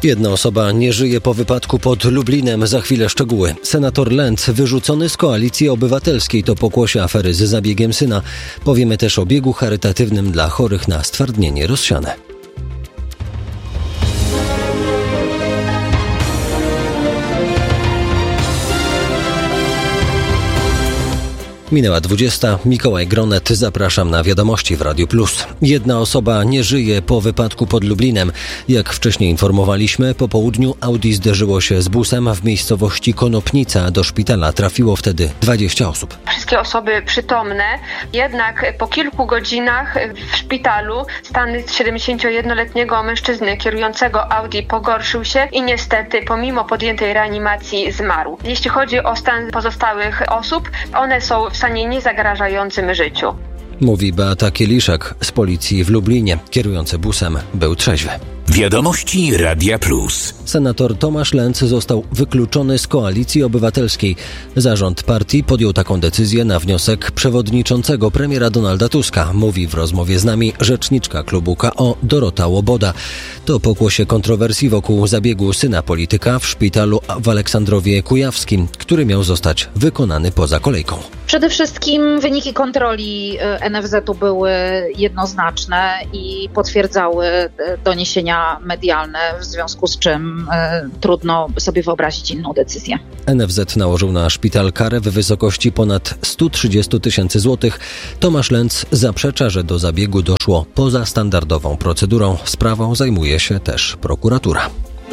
Jedna osoba nie żyje po wypadku pod Lublinem. Za chwilę szczegóły. Senator Lentz wyrzucony z Koalicji Obywatelskiej to pokłosie afery z zabiegiem syna. Powiemy też o biegu charytatywnym dla chorych na stwardnienie rozsiane. Minęła 20. Mikołaj Gronet. Zapraszam na wiadomości w Radiu Plus. Jedna osoba nie żyje po wypadku pod Lublinem. Jak wcześniej informowaliśmy, po południu Audi zderzyło się z busem w miejscowości Konopnica. Do szpitala trafiło wtedy 20 osób. Wszystkie osoby przytomne, jednak po kilku godzinach w szpitalu stan 71-letniego mężczyzny kierującego Audi pogorszył się i niestety pomimo podjętej reanimacji zmarł. Jeśli chodzi o stan pozostałych osób, one są w stanie niezagrażającym życiu. Mówi Beata Kieliszek z policji w Lublinie. Kierujący busem był trzeźwy. Wiadomości Radia Plus. Senator Tomasz Lentz został wykluczony z Koalicji Obywatelskiej. Zarząd partii podjął taką decyzję na wniosek przewodniczącego premiera Donalda Tuska, mówi w rozmowie z nami rzeczniczka klubu KO Dorota Łoboda. To pokłosie kontrowersji wokół zabiegu syna polityka w szpitalu w Aleksandrowie Kujawskim, który miał zostać wykonany poza kolejką. Przede wszystkim wyniki kontroli NFZ-u były jednoznaczne i potwierdzały doniesienia medialne, w związku z czym trudno sobie wyobrazić inną decyzję. NFZ nałożył na szpital karę w wysokości ponad 130 000 złotych. Tomasz Lentz zaprzecza, że do zabiegu doszło poza standardową procedurą. Sprawą zajmuje się też prokuratura.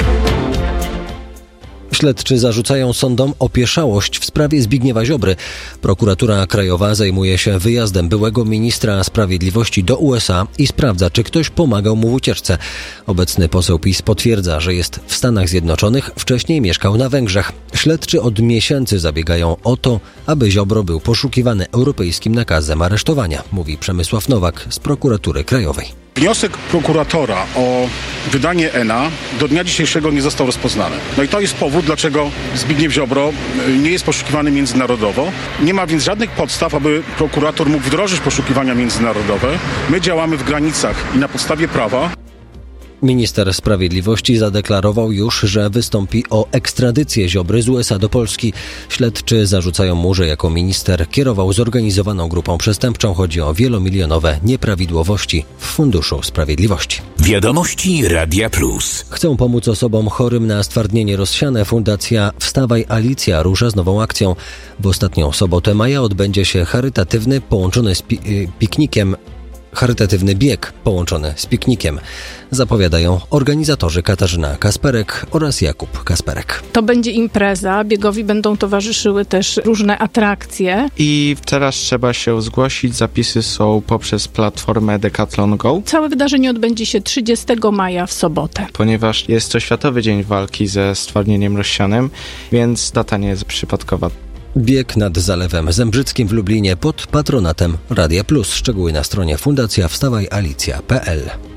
Śledczy zarzucają sądom opieszałość w sprawie Zbigniewa Ziobry. Prokuratura Krajowa zajmuje się wyjazdem byłego ministra sprawiedliwości do USA i sprawdza, czy ktoś pomagał mu w ucieczce. Obecny poseł PiS potwierdza, że jest w Stanach Zjednoczonych, wcześniej mieszkał na Węgrzech. Śledczy od miesięcy zabiegają o to, aby Ziobro był poszukiwany europejskim nakazem aresztowania, mówi Przemysław Nowak z Prokuratury Krajowej. Wniosek prokuratora o wydanie ENA do dnia dzisiejszego nie został rozpoznany. No i to jest powód, dlaczego Zbigniew Ziobro nie jest poszukiwany międzynarodowo. Nie ma więc żadnych podstaw, aby prokurator mógł wdrożyć poszukiwania międzynarodowe. My działamy w granicach i na podstawie prawa. Minister Sprawiedliwości zadeklarował już, że wystąpi o ekstradycję Ziobry z USA do Polski. Śledczy zarzucają mu, że jako minister kierował zorganizowaną grupą przestępczą. Chodzi o wielomilionowe nieprawidłowości w Funduszu Sprawiedliwości. Wiadomości Radia Plus. Chcą pomóc osobom chorym na stwardnienie rozsiane. Fundacja Wstawaj Alicja rusza z nową akcją. W ostatnią sobotę maja odbędzie się charytatywny połączony z piknikiem. Charytatywny bieg połączony z piknikiem. Zapowiadają organizatorzy Katarzyna Kasperek oraz Jakub Kasperek. To będzie impreza, biegowi będą towarzyszyły też różne atrakcje. I teraz trzeba się zgłosić, zapisy są poprzez platformę Decathlon Go. Całe wydarzenie odbędzie się 30 maja w sobotę. Ponieważ jest to Światowy Dzień Walki ze stwardnieniem rozsianym, więc data nie jest przypadkowa. Bieg nad Zalewem Zembrzyckim w Lublinie pod patronatem Radia Plus. Szczegóły na stronie fundacjawstawajalicja.pl.